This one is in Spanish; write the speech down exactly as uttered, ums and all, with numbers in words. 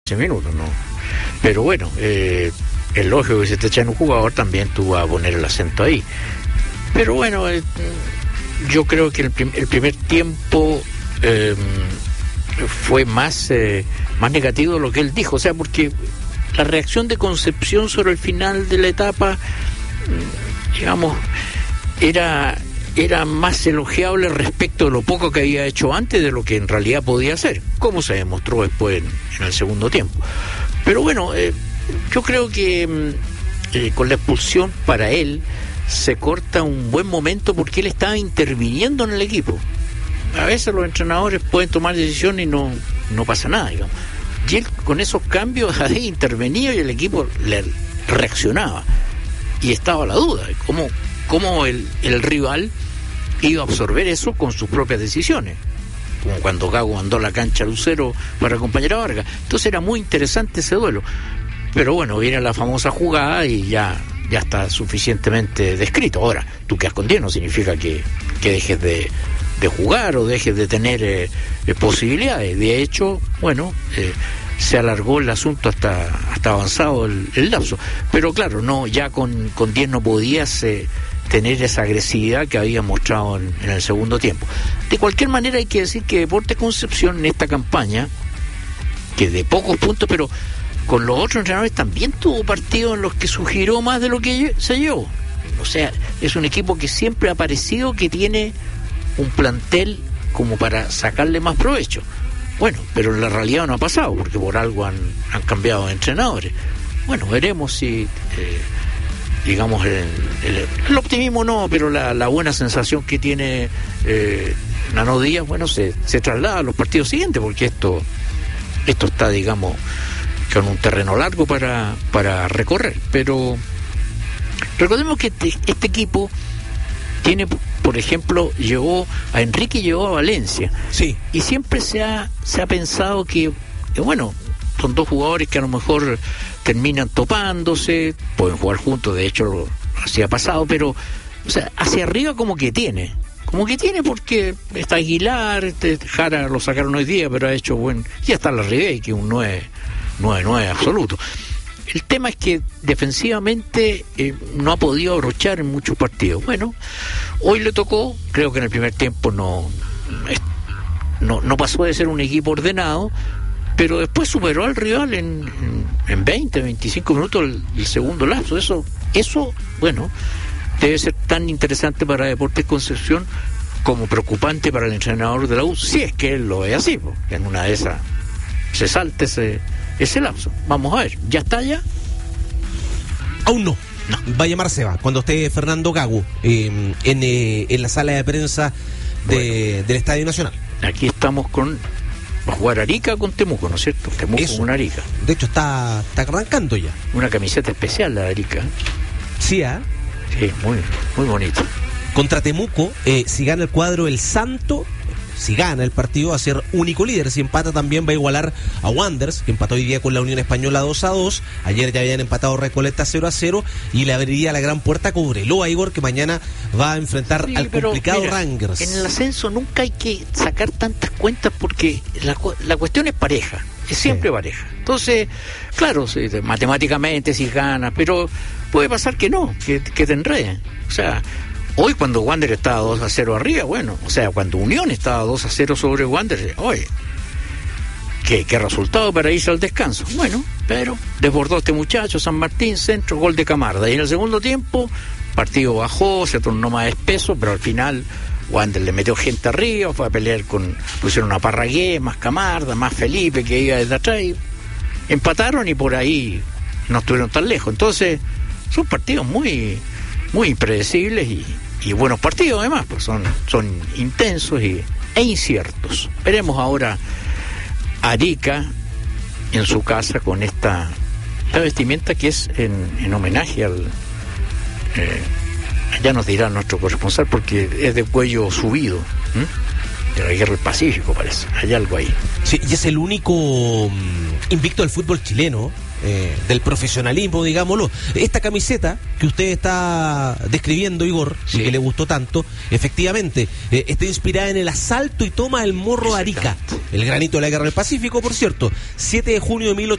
minutos, ¿no? Pero bueno, eh, es lógico que si te echan un jugador también tú vas a poner el acento ahí. Pero bueno, eh, yo creo que el, prim- el primer tiempo eh, fue más, eh, más negativo de lo que él dijo, o sea, porque la reacción de Concepción sobre el final de la etapa, digamos, era, era más elogiable respecto de lo poco que había hecho antes de lo que en realidad podía hacer, como se demostró después en, en el segundo tiempo. Pero bueno, eh, yo creo que eh, con la expulsión para él se corta un buen momento porque él estaba interviniendo en el equipo. A veces los entrenadores pueden tomar decisiones y no, no pasa nada, digamos. Y él con esos cambios ahí intervenía y el equipo le reaccionaba. Y estaba la duda de cómo, cómo el, el rival iba a absorber eso con sus propias decisiones. Como cuando Gago mandó a la cancha a Lucero para acompañar a Vargas. Entonces era muy interesante ese duelo. Pero bueno, viene la famosa jugada y ya, ya está suficientemente descrito. Ahora, tú quedas con diez no significa que, que dejes de, de jugar o dejes de tener eh, eh, posibilidades. De hecho, bueno, eh, se alargó el asunto hasta, hasta avanzado el, el lapso. Pero claro, no, ya con, con diez no podías eh, tener esa agresividad que había mostrado en, en el segundo tiempo. De cualquier manera hay que decir que Deportes Concepción en esta campaña, que de pocos puntos, pero con los otros entrenadores también tuvo partidos en los que sugirió más de lo que se llevó. O sea, es un equipo que siempre ha parecido que tiene un plantel como para sacarle más provecho. Bueno, pero en la realidad no ha pasado, porque por algo han, han cambiado de entrenadores. Bueno, veremos si, eh, digamos, el, el, el optimismo no, pero la, la buena sensación que tiene eh, Nano Díaz, bueno, se, se traslada a los partidos siguientes, porque esto, esto está, digamos, con un terreno largo para, para recorrer. Pero recordemos que este, este equipo tiene, por ejemplo, llevó a Enrique y llevó a Valencia. Sí. Y siempre se ha, se ha pensado que, que, bueno, son dos jugadores que a lo mejor terminan topándose, pueden jugar juntos, de hecho lo así ha pasado, pero, o sea, hacia arriba como que tiene. Como que tiene porque está Aguilar, este, Jara lo sacaron hoy día, pero ha hecho buen... Ya está la Ribey, que es un nueve nueve absoluto. El tema es que defensivamente eh, no ha podido abrochar en muchos partidos. Bueno, hoy le tocó, creo que en el primer tiempo no, no, no pasó de ser un equipo ordenado, pero después superó al rival en, en, en veinte, veinticinco minutos el, el segundo lapso. Eso, eso, bueno, debe ser tan interesante para Deportes Concepción como preocupante para el entrenador de la U, si es que él lo ve así, porque en una de esas se salta ese, ese lapso. Vamos a ver, ¿ya está ya? Aún no. No. Va a llamar Seba cuando esté Fernando Gago eh, en, eh, en la sala de prensa de, bueno, del Estadio Nacional. Aquí estamos con... Va a jugar Arica con Temuco, ¿no es cierto? Temuco Eso. con Arica. De hecho está, está arrancando ya. Una camiseta especial la de Arica. Sí, ¿ah? ¿eh? Sí, muy, muy bonito. Contra Temuco, eh, si gana el cuadro el Santo, si gana el partido va a ser único líder. Si empata también va a igualar a Wanderers, que empató hoy día con la Unión Española dos a dos. Ayer ya habían empatado Recoleta cero a cero y le abriría la gran puerta a Cobreloa, Igor, que mañana va a enfrentar sí, al complicado mira, Rangers. En el ascenso nunca hay que sacar tantas cuentas porque la, la cuestión es pareja, es siempre sí. pareja. Entonces, claro, sí, matemáticamente si gana, pero puede pasar que no, que, que te enreden. O sea, hoy cuando Wander estaba dos a cero arriba, bueno, o sea, cuando Unión estaba dos a cero sobre Wander, oye, ¿qué, qué resultado para irse al descanso? Bueno, pero desbordó este muchacho, San Martín, centro, gol de Camarda. Y en el segundo tiempo, partido bajó, se tornó más espeso, pero al final Wander le metió gente arriba, fue a pelear con, pusieron a Parragué, más Camarda, más Felipe, que iba desde atrás, y empataron y por ahí no estuvieron tan lejos. Entonces, son partidos muy, muy impredecibles y y buenos partidos además, pues son, son intensos y, e inciertos. Veremos ahora a Arica en su casa con esta, esta vestimenta que es en, en homenaje al eh, ya nos dirá nuestro corresponsal porque es de cuello subido, ¿eh? De la Guerra del Pacífico parece, hay algo ahí. Sí, y es el único um, invicto del fútbol chileno, eh, del profesionalismo, digámoslo. Esta camiseta que usted está describiendo, Igor, sí, y que le gustó tanto, efectivamente, eh, está inspirada en el asalto y toma del Morro de Arica, el granito de la Guerra del Pacífico, por cierto, siete de junio de mil ochocientos